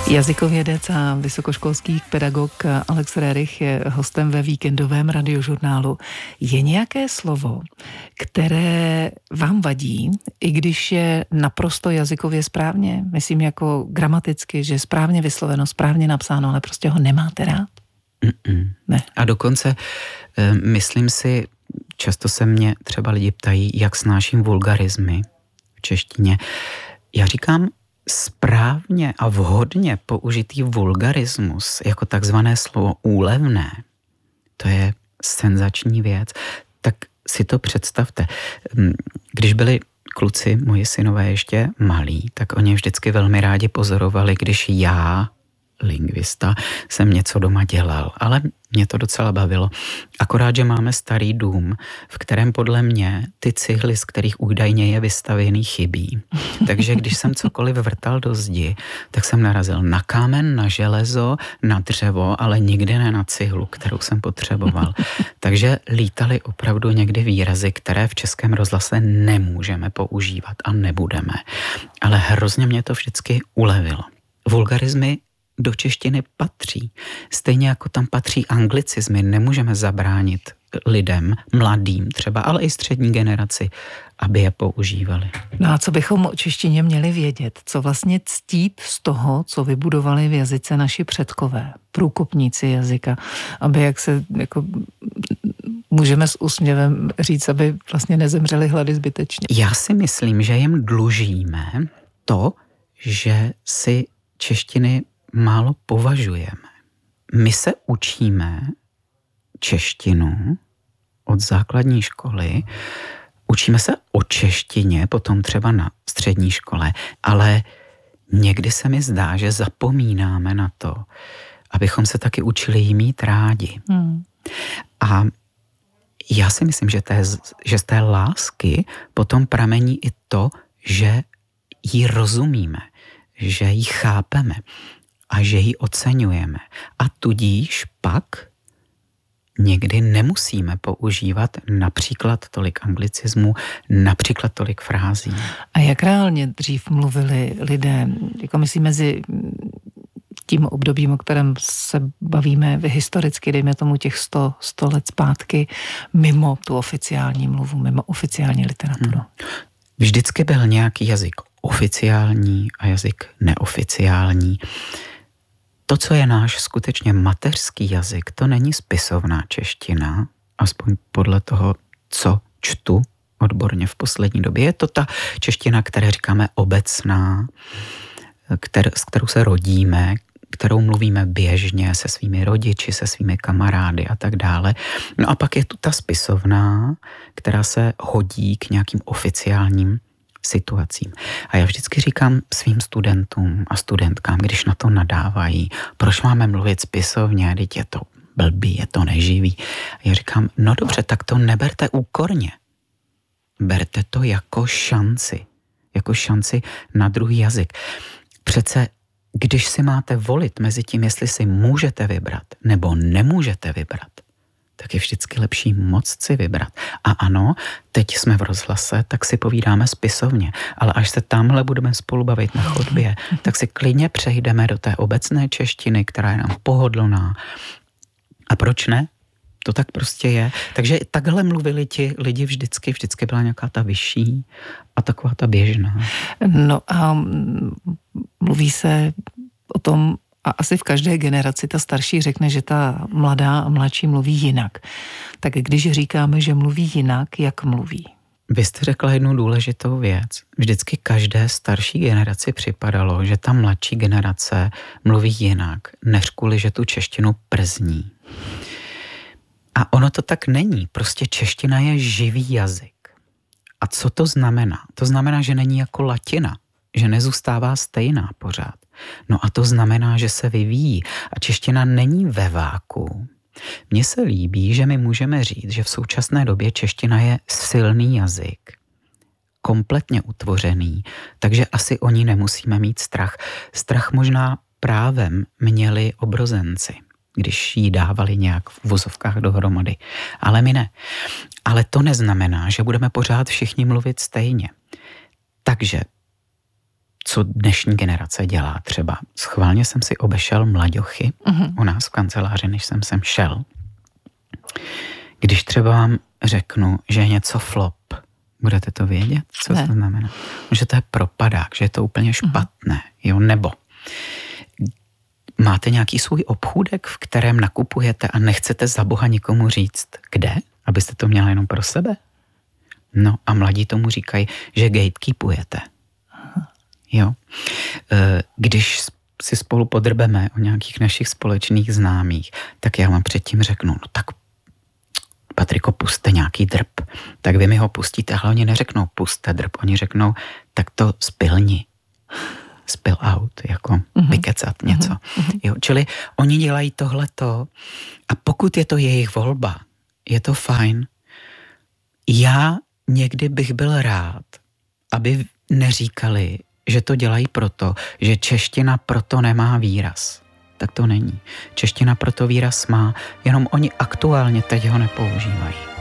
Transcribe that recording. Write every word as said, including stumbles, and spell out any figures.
Jazykovědec a vysokoškolský pedagog Alex Rerich je hostem ve víkendovém radiožurnálu. Je nějaké slovo, které vám vadí, i když je naprosto jazykově správně? Myslím jako gramaticky, že je správně vysloveno, správně napsáno, ale prostě ho nemáte rád? Mm-mm. Ne. A dokonce myslím si, často se mě třeba lidi ptají, jak snáším vulgarizmy v češtině. Já říkám, správně a vhodně použitý vulgarismus jako takzvané slovo úlevné, to je senzační věc, tak si to představte. Když byli kluci, moji synové ještě malí, tak oni vždycky velmi rádi pozorovali, když já, lingvista, jsem něco doma dělal, ale mě to docela bavilo. Akorát, že máme starý dům, v kterém podle mě ty cihly, z kterých údajně je vystavěný, chybí. Takže když jsem cokoliv vrtal do zdi, tak jsem narazil na kámen, na železo, na dřevo, ale nikdy ne na cihlu, kterou jsem potřeboval. Takže lítaly opravdu někdy výrazy, které v Českém rozhlase nemůžeme používat a nebudeme. Ale hrozně mě to vždycky ulevilo. Vulgarizmy do češtiny patří. Stejně jako tam patří anglicizmy, nemůžeme zabránit lidem, mladým třeba, ale i střední generaci, aby je používali. No a co bychom o češtině měli vědět? Co vlastně ctít z toho, co vybudovali v jazyce naši předkové, průkopníci jazyka, aby jak se jako můžeme s úsměvem říct, aby vlastně nezemřeli hlady zbytečně. Já si myslím, že jim dlužíme to, že si češtiny málo považujeme. My se učíme češtinu od základní školy, učíme se o češtině, potom třeba na střední škole, ale někdy se mi zdá, že zapomínáme na to, abychom se taky učili jí mít rádi. Hmm. A já si myslím, že, té, že z té lásky potom pramení i to, že jí rozumíme, že ji chápeme a že ji oceňujeme. A tudíž pak někdy nemusíme používat například tolik anglicismů, například tolik frází. A jak reálně dřív mluvili lidé, jako myslím mezi tím obdobím, o kterém se bavíme historicky, dejme tomu těch sto, sto let zpátky, mimo tu oficiální mluvu, mimo oficiální literaturu? Hmm. Vždycky byl nějaký jazyk oficiální a jazyk neoficiální. To, co je náš skutečně mateřský jazyk, to není spisovná čeština, aspoň podle toho, co čtu odborně v poslední době. Je to ta čeština, které říkáme obecná, kter, s kterou se rodíme, kterou mluvíme běžně se svými rodiči, se svými kamarády a tak dále. No a pak je tu ta spisovná, která se hodí k nějakým oficiálním situacím. A já vždycky říkám svým studentům a studentkám, když na to nadávají, proč máme mluvit spisovně, teď je to blbý, je to neživý. A já říkám, no dobře, tak to neberte úkorně. Berte to jako šanci. Jako šanci na druhý jazyk. Přece, když si máte volit mezi tím, jestli si můžete vybrat nebo nemůžete vybrat, tak je vždycky lepší moc si vybrat. A ano, teď jsme v rozhlase, tak si povídáme spisovně, ale až se tamhle budeme spolu bavit na chodbě, tak si klidně přejdeme do té obecné češtiny, která je nám pohodlná. A proč ne? To tak prostě je. Takže takhle mluvili ti lidi vždycky, vždycky byla nějaká ta vyšší a taková ta běžná. No a mluví se o tom, a asi v každé generaci ta starší řekne, že ta mladá a mladší mluví jinak. Tak když říkáme, že mluví jinak, jak mluví? Vy jste řekla jednu důležitou věc. Vždycky každé starší generaci připadalo, že ta mladší generace mluví jinak, než kvůli, že tu češtinu przní. A ono to tak není. Prostě čeština je živý jazyk. A co to znamená? To znamená, že není jako latina, že nezůstává stejná pořád. No a to znamená, že se vyvíjí a čeština není ve váku. Mně se líbí, že my můžeme říct, že v současné době čeština je silný jazyk, kompletně utvořený, takže asi o ní nemusíme mít strach. Strach možná právem měli obrozenci, když ji dávali nějak v vozovkách dohromady, ale my ne. Ale to neznamená, že budeme pořád všichni mluvit stejně. Takže co dnešní generace dělá třeba. Schválně jsem si obešel mlaďochy uh-huh. u nás v kanceláři, než jsem sem šel. Když třeba vám řeknu, že je něco flop, budete to vědět, co ne. to znamená? Že to je propadák, že je to úplně špatné, uh-huh. jo, nebo máte nějaký svůj obchůdek, v kterém nakupujete a nechcete za boha nikomu říct, kde, abyste to měla jenom pro sebe? No a mladí tomu říkají, že gatekeepujete. Jo. Když si spolu podrbeme o nějakých našich společných známých, tak já vám předtím řeknu, no tak Patriko, puste nějaký drb. Tak vy mi ho pustíte, ale oni neřeknou puste drb, oni řeknou, tak to spilni. Spill out, jako uh-huh. vykecat něco. Uh-huh. Jo, čili oni dělají tohleto a pokud je to jejich volba, je to fajn. Já někdy bych byl rád, aby neříkali, že to dělají proto, že čeština proto nemá výraz. Tak to není. Čeština proto výraz má, jenom oni aktuálně teď ho nepoužívají.